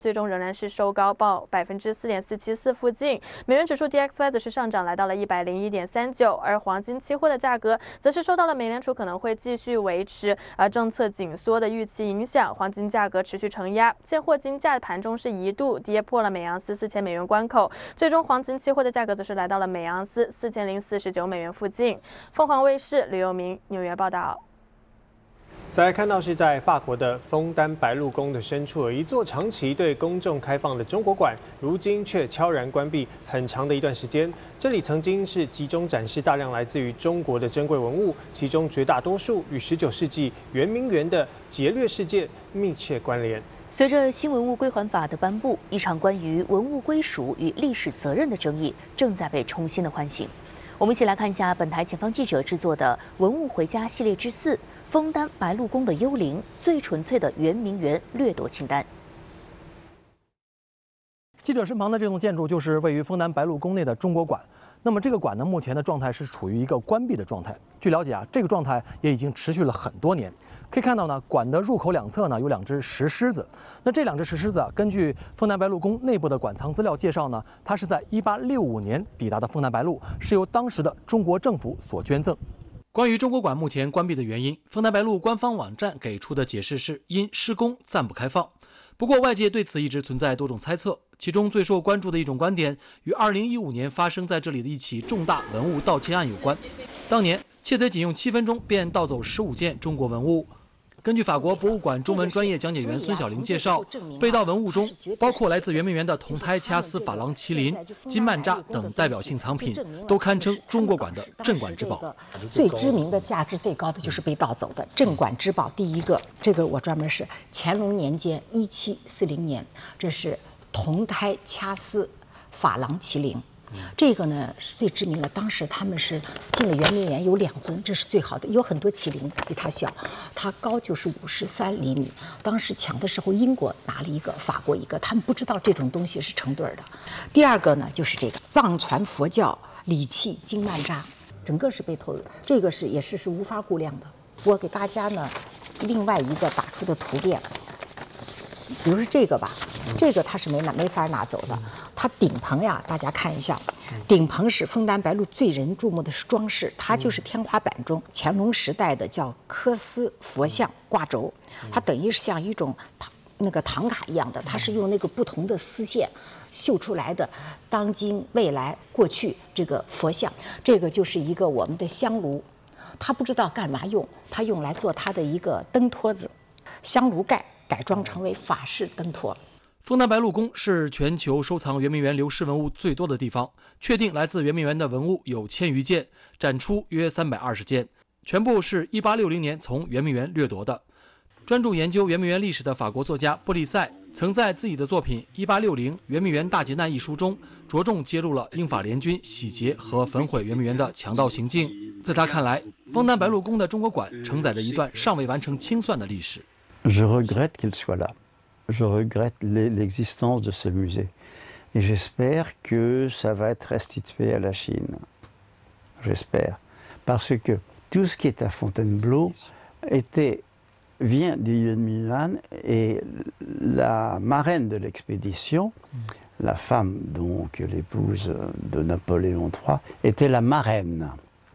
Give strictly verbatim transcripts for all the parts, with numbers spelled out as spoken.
最终仍然是收高报百分之四点四七四附近，美元指数 D X Y 则是上涨来到了一百零一点三九，而黄金期货的价格则是受到了美联储可能会继续维持呃政策紧缩的预期影响，黄金价格持续承压，现货金价盘中是一度跌破了每盎司四千美元关口，最终黄金期货的价格则是来到了每盎司四千零四十九美元附近。凤凰卫视吕佑明纽约报道。 再来看到是在法国的枫丹白露宫的深处，有一座长期对公众开放的中国馆，如今却悄然关闭很长的一段时间。这里曾经是集中展示大量来自于中国的珍贵文物，其中绝大多数与十九世纪圆明园的劫掠事件密切关联。 随着新文物归还法的颁布，一场关于文物归属与历史责任的争议正在被重新的唤醒。我们一起来看一下本台前方记者制作的《文物回家》系列之四：枫丹白露宫的幽灵，最纯粹的圆明园掠夺清单。 记者身旁的这栋建筑就是位于枫丹白露宫内的中国馆。那么这个馆呢，目前的状态是处于一个关闭的状态。据了解啊，这个状态也已经持续了很多年。可以看到呢，馆的入口两侧呢有两只石狮子。那这两只石狮子啊，根据枫丹白露宫内部的馆藏资料介绍呢，它是在一八六五年抵达的枫丹白露，是由当时的中国政府所捐赠。关于中国馆目前关闭的原因，枫丹白露官方网站给出的解释是因施工暂不开放。不过外界对此一直存在多种猜测，其中最受关注的一种观点与二零一五年发生在这里的一起重大文物盗窃案有关。当年窃贼仅用七分钟便盗走十五件中国文物。根据法国博物馆中文专业讲解员孙晓玲介绍，被盗文物中包括来自圆明园的铜胎掐丝珐琅麒麟、金曼扎等代表性藏品，都堪称中国馆的镇馆之宝。 最知名的、价值最高的就是被盗走的镇馆之宝。第一个，这个我专门是乾隆年间一七四零年，这是铜胎掐丝珐琅麒麟。这个呢是最知名的，当时他们是进了圆明园有两尊，这是最好的，有很多麒麟比它小，它高就是五十三厘米。当时抢的时候，英国拿了一个，法国一个，他们不知道这种东西是成对的。第二个呢就是这个藏传佛教礼器金曼扎，整个是被偷的，这个是也是是无法估量的。我给大家呢另外一个打出的图片。比如说这个吧，这个它是没拿没法拿走的。它顶棚呀，大家看一下，顶棚是枫丹白露最人注目的是装饰，它就是天花板中乾隆时代的叫缂丝佛像挂轴，它等于是像一种唐那个唐卡一样的，它是用那个不同的丝线绣出来的当今未来过去这个佛像。这个就是一个我们的香炉，它不知道干嘛用，它用来做它的一个灯托子，香炉盖改装成为法式灯托。 枫丹白露宫是全球收藏圆明园流失文物最多的地方，确定来自圆明园的文物有千余件，展出约三百二十件，全部是一八六零年从圆明园掠夺的。专注研究圆明园历史的法国作家波利塞曾在自己的作品《一八六零圆明园大劫难》一书中，着重揭露了英法联军洗劫和焚毁圆明园的强盗行径。在他看来，枫丹白露宫的中国馆承载着一段尚未完成清算的历史。 Je regrette qu'il soit là. Je regrette l'existence de ce musée. Et j'espère que ça va être restitué à la Chine. J'espère. Parce que tout ce qui est à Fontainebleau était, vient du Yuan et la marraine de l'expédition, la femme, donc l'épouse de Napoléon trois, était la marraine.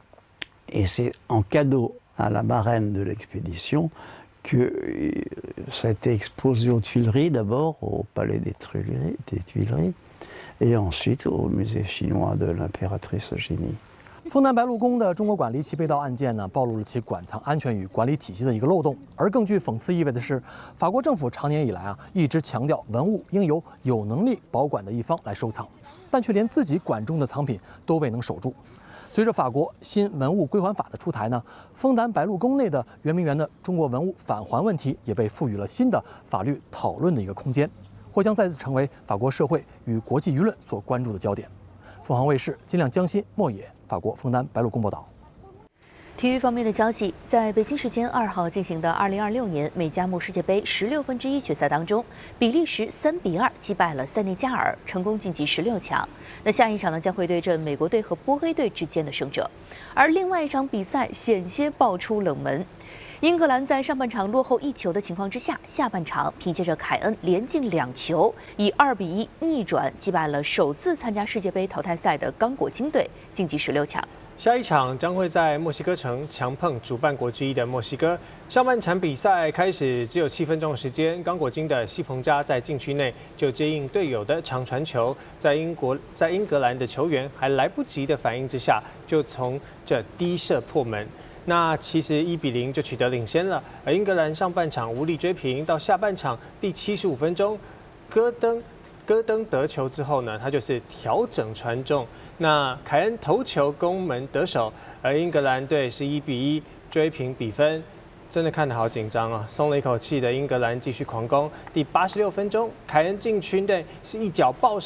Et c'est en cadeau à la marraine de l'expédition que ça a été exposé aux Tuileries d'abord, au palais des Tuileries, des Tuileries, et ensuite au musée chinois de l'impératrice Eugénie. 枫丹白露宫的中国馆离奇被盗案件呢，暴露了其馆藏安全与管理体系的一个漏洞。而更具讽刺意味的是，法国政府长年以来啊，一直强调文物应由有能力保管的一方来收藏，但却连自己馆中的藏品都未能守住。随着法国新文物归还法的出台呢，枫丹白露宫内的圆明园的中国文物返还问题也被赋予了新的法律讨论的一个空间，或将再次成为法国社会与国际舆论所关注的焦点。凤凰卫视金亮、江欣、莫野，法国枫丹白露宫报道。 体育方面的消息，在北京时间二号进行的二零二六年美加墨世界杯十六分之一决赛当中，比利时三比二击败了塞内加尔，成功晋级十六强。那下一场呢，将会对阵美国队和波黑队之间的胜者。而另外一场比赛险些爆出冷门， 英格兰在上半场落后一球的情况之下，下半场凭借着凯恩连进两球，以二比一逆转击败了首次参加世界杯淘汰赛的刚果金队，晋级十六强。 下一场将会在墨西哥城强碰主办国之一的墨西哥。上半场比赛开始只有七分钟的时间，刚果金的西彭加在禁区内就接应队友的长传球，在英国在英格兰的球员还来不及的反应之下，就从这低射破门。那其实一比零就取得领先了，而英格兰上半场无力追平，到下半场第七十五分钟，戈登戈登得球之后呢，他就是调整传中。那凯恩头球攻门得手，而英格兰队是一比一追平比分，真的看得好紧张啊！松了一口气的英格兰继续狂攻。第八十六分钟，凯恩禁区内是一脚爆射。